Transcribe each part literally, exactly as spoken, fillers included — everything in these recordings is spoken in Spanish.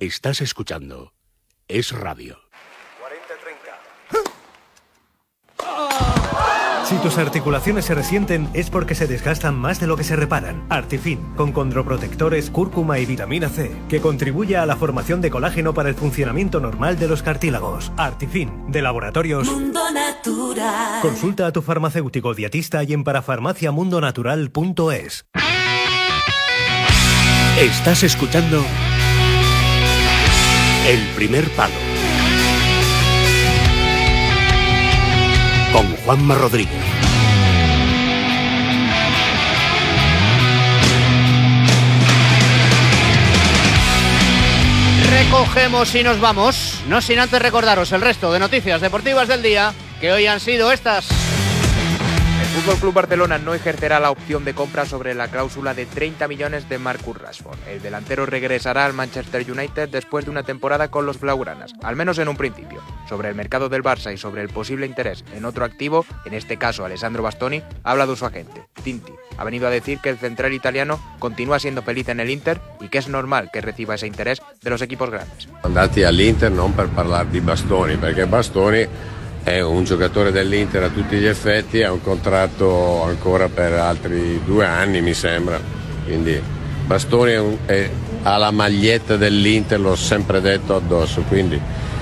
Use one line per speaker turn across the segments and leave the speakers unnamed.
Estás escuchando Es Radio.
cuarenta treinta.
Si tus articulaciones se resienten es porque se desgastan más de lo que se reparan. Artifin, con condroprotectores, cúrcuma y vitamina C, que contribuye a la formación de colágeno para el funcionamiento normal de los cartílagos. Artifin, de Laboratorios
Mundo Natural.
Consulta a tu farmacéutico dietista y en parafarmacia mundo natural punto es.
Estás escuchando El Primer Palo con Juanma Rodríguez.
Recogemos y nos vamos, no sin antes recordaros el resto de noticias deportivas del día, que hoy han sido estas.
El Fútbol Club Barcelona no ejercerá la opción de compra sobre la cláusula de treinta millones de Marcus Rashford. El delantero regresará al Manchester United después de una temporada con los blaugranas, al menos en un principio. Sobre el mercado del Barça y sobre el posible interés en otro activo, en este caso Alessandro Bastoni, ha hablado su agente, Tinti. Ha venido a decir que el central italiano continúa siendo feliz en el Inter y que es normal que reciba ese interés de los equipos grandes.
Andati all'Inter non per parlare di Bastoni, perché Bastoni è un giocatore dell'Inter a tutti gli effetti, ha un contratto ancora per altri due anni mi sembra, quindi Bastoni è un, è, ha la maglietta dell'Inter, l'ho sempre detto addosso, quindi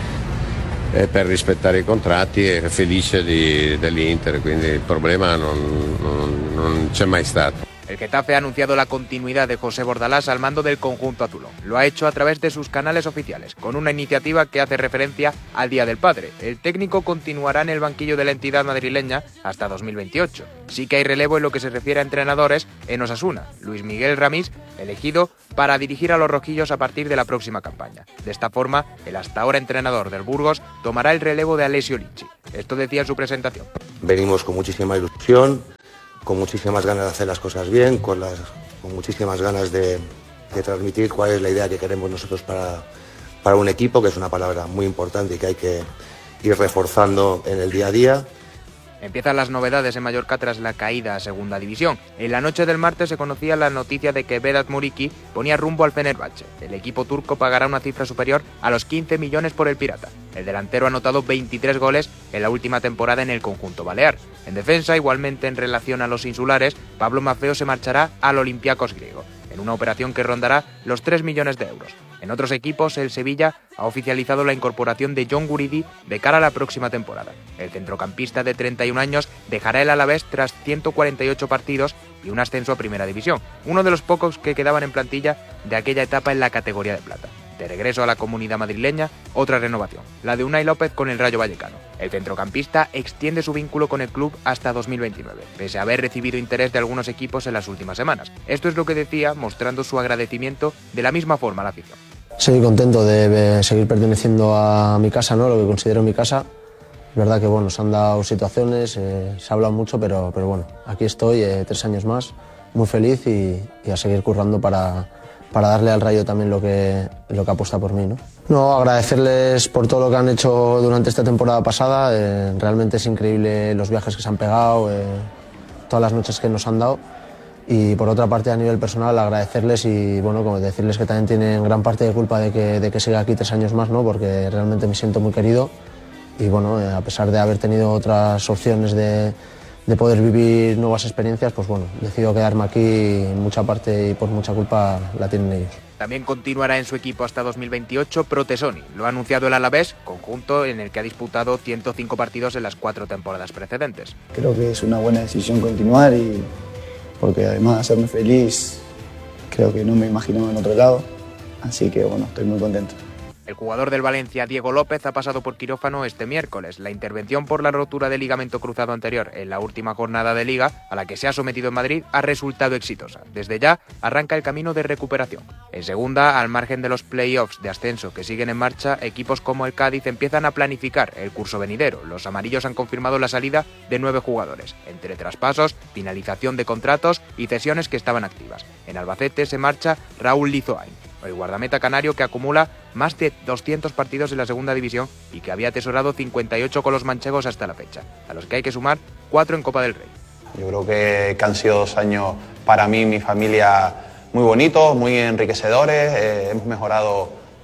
è per rispettare i contratti, è felice di, dell'Inter, quindi il problema non, non, non c'è mai stato.
El Getafe ha anunciado la continuidad de José Bordalás al mando del conjunto azulón. Lo ha hecho a través de sus canales oficiales, con una iniciativa que hace referencia al Día del Padre. El técnico continuará en el banquillo de la entidad madrileña hasta dos mil veintiocho. Sí que hay relevo en lo que se refiere a entrenadores en Osasuna. Luis Miguel Ramís, elegido para dirigir a los rojillos a partir de la próxima campaña. De esta forma, el hasta ahora entrenador del Burgos tomará el relevo de Alessio Licci. Esto decía en su presentación.
Venimos con muchísima ilusión, con muchísimas ganas de hacer las cosas bien, con, las, con muchísimas ganas de, de transmitir cuál es la idea que queremos nosotros para, para un equipo, que es una palabra muy importante y que hay que ir reforzando en el día a día.
Empiezan las novedades en Mallorca tras la caída a Segunda División. En la noche del martes se conocía la noticia de que Vedat Muriqi ponía rumbo al Fenerbahce. El equipo turco pagará una cifra superior a los quince millones por el pirata. El delantero ha anotado veintitrés goles en la última temporada en el conjunto balear. En defensa, igualmente en relación a los insulares, Pablo Maffeo se marchará al Olympiacos griego, en una operación que rondará los tres millones de euros. En otros equipos, el Sevilla ha oficializado la incorporación de John Guridi de cara a la próxima temporada. El centrocampista de treinta y un años dejará el Alavés tras ciento cuarenta y ocho partidos y un ascenso a Primera División, uno de los pocos que quedaban en plantilla de aquella etapa en la categoría de plata. De regreso a la comunidad madrileña, otra renovación, la de Unai López con el Rayo Vallecano. El centrocampista extiende su vínculo con el club hasta dos mil veintinueve, pese a haber recibido interés de algunos equipos en las últimas semanas. Esto es lo que decía, mostrando su agradecimiento de la misma forma a la afición.
Estoy contento de seguir perteneciendo a mi casa, ¿no? Lo que considero mi casa. Es verdad que bueno, se han dado situaciones, eh, se ha hablado mucho, pero, pero bueno, aquí estoy, eh, tres años más, muy feliz y, y a seguir currando para, para darle al Rayo también lo que, lo que apuesta por mí, ¿no? No, agradecerles por todo lo que han hecho durante esta temporada pasada, eh, realmente es increíble los viajes que se han pegado, eh, todas las noches que nos han dado. Y por otra parte, a nivel personal, agradecerles y bueno, como decirles que también tienen gran parte de culpa de que, de que siga aquí tres años más, ¿no? Porque realmente me siento muy querido y bueno, a pesar de haber tenido otras opciones de, de poder vivir nuevas experiencias, pues bueno, decido quedarme aquí y mucha parte y por mucha culpa la tienen ellos.
También continuará en su equipo hasta dos mil veintiocho Protesoni. Lo ha anunciado el Alavés, conjunto en el que ha disputado ciento cinco partidos en las cuatro temporadas precedentes.
Creo que es una buena decisión continuar y porque además de hacerme feliz, creo que no me imaginaba en otro lado, así que bueno, estoy muy contento.
El jugador del Valencia, Diego López, ha pasado por quirófano este miércoles. La intervención por la rotura del ligamento cruzado anterior en la última jornada de Liga, a la que se ha sometido en Madrid, ha resultado exitosa. Desde ya arranca el camino de recuperación. En segunda, al margen de los play-offs de ascenso que siguen en marcha, equipos como el Cádiz empiezan a planificar el curso venidero. Los amarillos han confirmado la salida de nueve jugadores, entre traspasos, finalización de contratos y cesiones que estaban activas. En Albacete se marcha Raúl Lizoain, el guardameta canario que acumula más de doscientos partidos en la segunda división y que había atesorado cincuenta y ocho con los manchegos hasta la fecha, a los que hay que sumar cuatro en Copa del Rey.
Yo creo que, que han sido dos años para mí y mi familia muy bonitos, muy enriquecedores, eh, hemos mejorado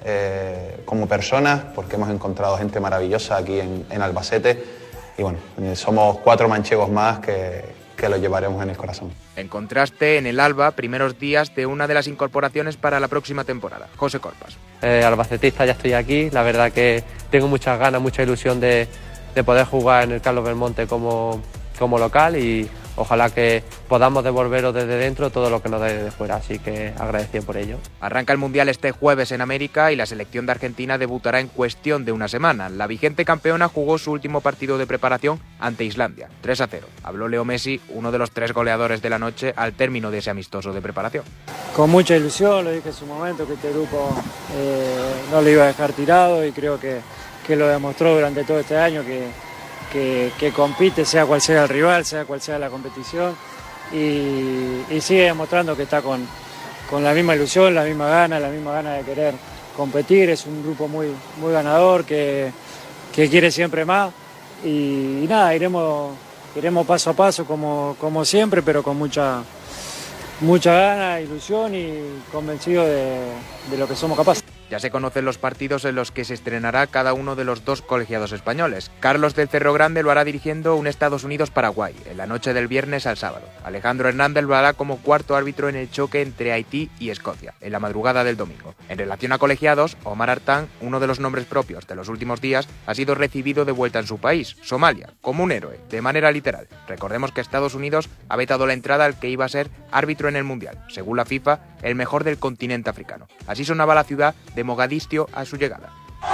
eh, como personas, porque hemos encontrado gente maravillosa aquí en, en Albacete y bueno, eh, somos cuatro manchegos más que, que lo llevaremos en el corazón.
En contraste, en el Alba, primeros días de una de las incorporaciones para la próxima temporada, José Corpas.
Eh, albacetista, ya estoy aquí, la verdad que tengo muchas ganas, mucha ilusión de, de poder jugar en el Carlos Belmonte como, como local y ojalá que podamos devolveros desde dentro todo lo que nos da desde fuera, así que agradecido por ello.
Arranca el Mundial este jueves en América y la selección de Argentina debutará en cuestión de una semana. La vigente campeona jugó su último partido de preparación ante Islandia, tres a cero. Habló Leo Messi, uno de los tres goleadores de la noche, al término de ese amistoso de preparación.
Con mucha ilusión, lo dije en su momento, que este grupo eh, no lo iba a dejar tirado y creo que, que lo demostró durante todo este año, que Que, que compite, sea cual sea el rival, sea cual sea la competición, y, y sigue demostrando que está con, con la misma ilusión, la misma gana, la misma gana de querer competir. Es un grupo muy, muy ganador, que, que quiere siempre más, y, y nada, iremos, iremos paso a paso como, como siempre, pero con mucha, mucha gana, ilusión y convencido de, de lo que somos capaces.
Ya se conocen los partidos en los que se estrenará cada uno de los dos colegiados españoles. Carlos del Cerro Grande lo hará dirigiendo un Estados Unidos-Paraguay, en la noche del viernes al sábado. Alejandro Hernández lo hará como cuarto árbitro en el choque entre Haití y Escocia, en la madrugada del domingo. En relación a colegiados, Omar Artán, uno de los nombres propios de los últimos días, ha sido recibido de vuelta en su país, Somalia, como un héroe, de manera literal. Recordemos que Estados Unidos ha vetado la entrada al que iba a ser árbitro en el Mundial, según la FIFA, el mejor del continente africano. Así sonaba la ciudad de Mogadiscio a su llegada.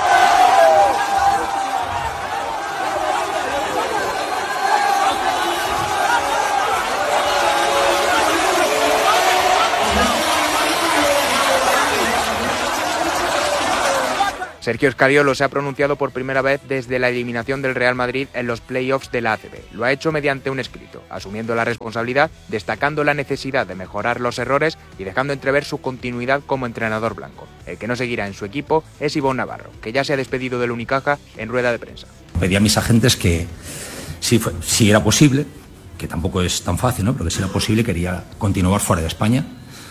Sergio Scariolo se ha pronunciado por primera vez desde la eliminación del Real Madrid en los play-offs de la A C B. Lo ha hecho mediante un escrito, asumiendo la responsabilidad, destacando la necesidad de mejorar los errores y dejando entrever su continuidad como entrenador blanco. El que no seguirá en su equipo es Ivonne Navarro, que ya se ha despedido del Unicaja en rueda de prensa.
Pedí a mis agentes que, si, fue, si era posible, que tampoco es tan fácil, ¿no?, pero que si era posible quería continuar fuera de España.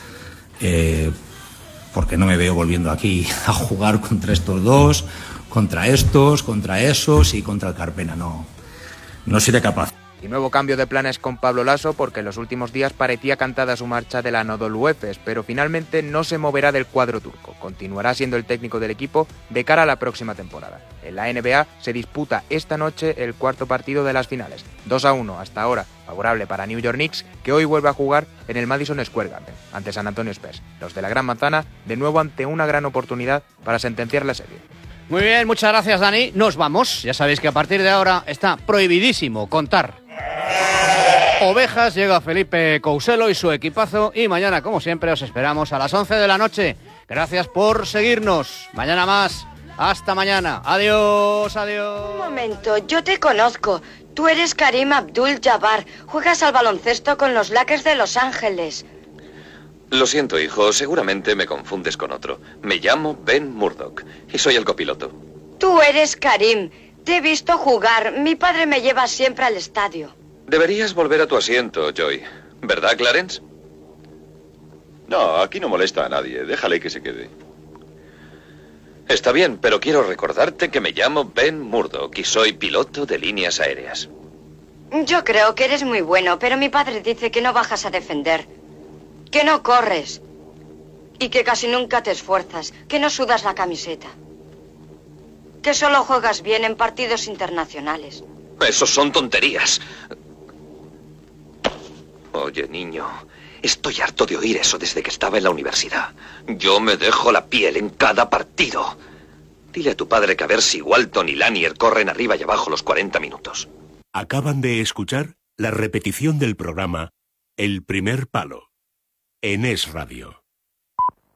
Eh, porque no me veo volviendo aquí a jugar contra estos dos, contra estos, contra esos y contra el Carpena. No, no seré capaz.
Y nuevo cambio de planes con Pablo Lasso, porque en los últimos días parecía cantada su marcha del Anadolu Efes, pero finalmente no se moverá del cuadro turco. Continuará siendo el técnico del equipo de cara a la próxima temporada. En la N B A se disputa esta noche el cuarto partido de las finales. dos a uno hasta ahora, favorable para New York Knicks, que hoy vuelve a jugar en el Madison Square Garden, ante San Antonio Spurs. Los de la Gran Manzana, de nuevo ante una gran oportunidad para sentenciar la serie.
Muy bien, muchas gracias, Dani. Nos vamos. Ya sabéis que a partir de ahora está prohibidísimo contar ovejas. Llega Felipe Couselo y su equipazo, y mañana, como siempre, os esperamos a las once de la noche. Gracias por seguirnos. Mañana más. Hasta mañana. Adiós, adiós.
Un momento, yo te conozco. Tú eres Karim Abdul-Jabbar. Juegas al baloncesto con los Lakers de Los Ángeles.
Lo siento, hijo. Seguramente me confundes con otro. Me llamo Ben Murdoch y soy el copiloto.
Tú eres Karim. Te he visto jugar. Mi padre me lleva siempre al estadio.
Deberías volver a tu asiento, Joy. ¿Verdad, Clarence?
No, aquí no molesta a nadie. Déjale que se quede.
Está bien, pero quiero recordarte que me llamo Ben Murdoch y soy piloto de líneas aéreas.
Yo creo que eres muy bueno, pero mi padre dice que no bajas a defender, que no corres y que casi nunca te esfuerzas, que no sudas la camiseta, que solo juegas bien en partidos internacionales.
Eso son tonterías. Oye, niño, estoy harto de oír eso desde que estaba en la universidad. Yo me dejo la piel en cada partido. Dile a tu padre que a ver si Walton y Lanier corren arriba y abajo los cuarenta minutos.
Acaban de escuchar la repetición del programa El Primer Palo en Es Radio.